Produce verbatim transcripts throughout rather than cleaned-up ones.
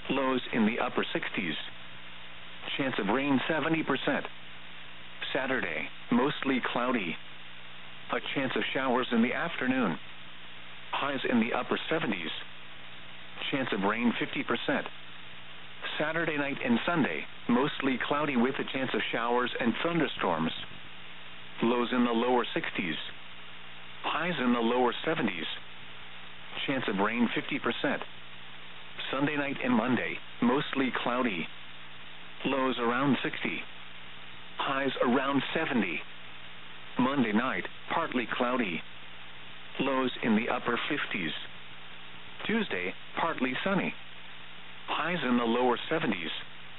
lows in the upper sixties. Chance of rain seventy percent. Saturday, mostly cloudy. A chance of showers in the afternoon. Highs in the upper seventies. Chance of rain fifty percent. Saturday night and Sunday, mostly cloudy with a chance of showers and thunderstorms. Lows in the lower sixties. Highs in the lower seventies. Chance of rain fifty percent. Sunday night and Monday, mostly cloudy. Lows around sixty. Highs around seventy. Monday night, partly cloudy. Lows in the upper fifties. Tuesday, partly sunny. Highs in the lower seventies.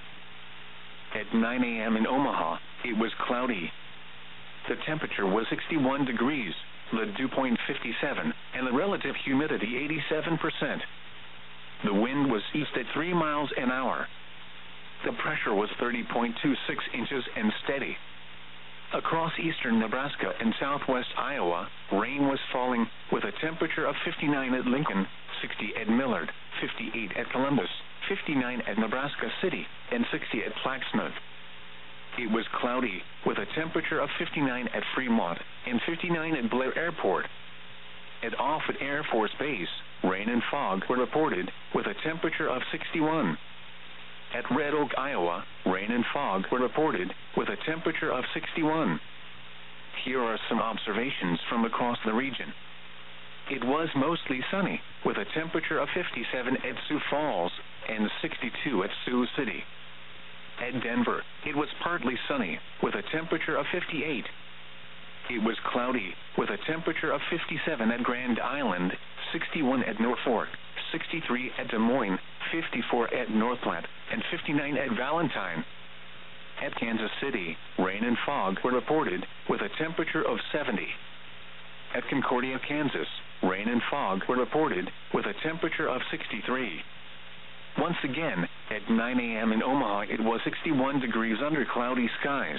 At nine a.m. in Omaha, it was cloudy. The temperature was sixty-one degrees, the dew point fifty-seven, and the relative humidity eighty-seven percent. The wind was east at three miles an hour. The pressure was thirty point two six inches and steady. Across eastern Nebraska and southwest Iowa, rain was falling, with a temperature of fifty-nine at Lincoln, sixty at Millard, fifty-eight at Columbus, fifty-nine at Nebraska City, and sixty at Plaquemine. It was cloudy, with a temperature of fifty-nine at Fremont and fifty-nine at Blair Airport. At Offutt Air Force Base, rain and fog were reported, with a temperature of sixty-one. At Red Oak, Iowa, rain and fog were reported, with a temperature of sixty-one. Here are some observations from across the region. It was mostly sunny, with a temperature of fifty-seven at Sioux Falls and sixty-two at Sioux City. At Denver, it was partly sunny, with a temperature of fifty-eight. It was cloudy, with a temperature of fifty-seven at Grand Island, sixty-one at Norfolk, sixty-three at Des Moines, fifty-four at North Platte, and fifty-nine at Valentine. At Kansas City, rain and fog were reported, with a temperature of seventy. At Concordia, Kansas, rain and fog were reported, with a temperature of sixty-three. Once again, at nine a.m. in Omaha, it was sixty-one degrees under cloudy skies.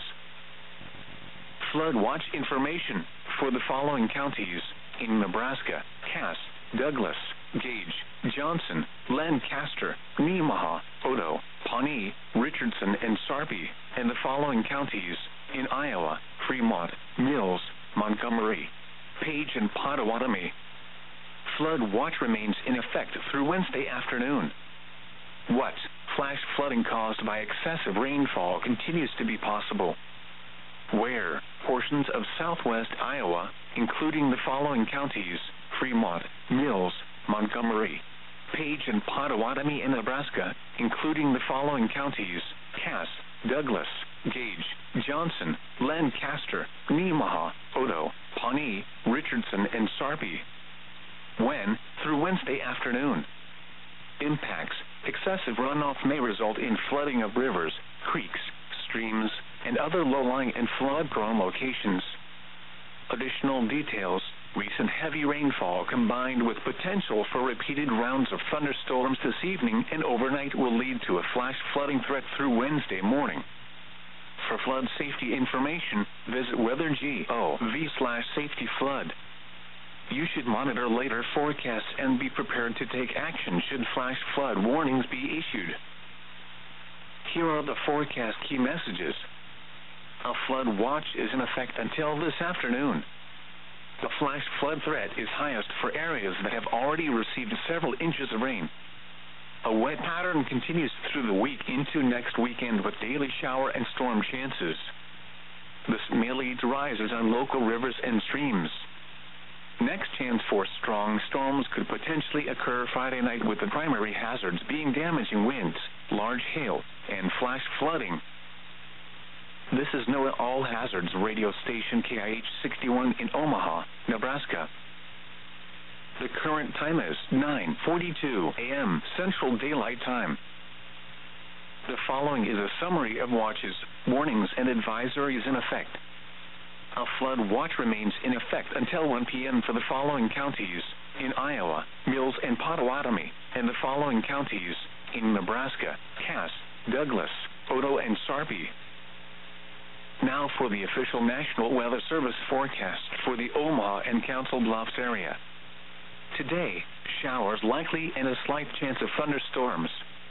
Flood watch information for the following counties in Nebraska: Cass, Douglas, Gage, Johnson, Lancaster, Nemaha, Odo, Pawnee, Richardson, and Sarpy, and the following counties in Iowa: Fremont, Mills, Montgomery, Page, and Pottawatomie. Flood watch remains in effect through Wednesday afternoon. What? Flash flooding caused by excessive rainfall continues to be possible. Where? Portions of southwest Iowa, including the following counties: Fremont, Mills, Montgomery, Page, and Pottawatomie, in Nebraska, including the following counties: Cass, Douglas, Gage, Johnson, Lancaster, Nemaha, Odo, Pawnee, Richardson, and Sarpy. When? Through Wednesday afternoon. Impacts: excessive runoff may result in flooding of rivers, creeks, streams, and other low-lying and flood-prone locations. Additional details: recent heavy rainfall combined with potential for repeated rounds of thunderstorms this evening and overnight will lead to a flash flooding threat through Wednesday morning. For flood safety information, visit weather.gov slash safety flood. You should monitor later forecasts and be prepared to take action should flash flood warnings be issued. Here are the forecast key messages. A flood watch is in effect until this afternoon. The flash flood threat is highest for areas that have already received several inches of rain. A wet pattern continues through the week into next weekend with daily shower and storm chances. This may lead to rises on local rivers and streams. Next chance for strong storms could potentially occur Friday night, with the primary hazards being damaging winds, large hail, and flash flooding. This is NOAA All Hazards radio station K I H sixty-one in Omaha, Nebraska. The current time is nine forty-two a m Central Daylight Time. The following is a summary of watches, warnings, and advisories in effect. A flood watch remains in effect until one p m for the following counties in Iowa: Mills and Pottawatomie, and the following counties in Nebraska: Cass, Douglas, Odo, and Sarpy. Now for the official National Weather Service forecast for the Omaha and Council Bluffs area. Today, showers likely and a slight chance of thunderstorms.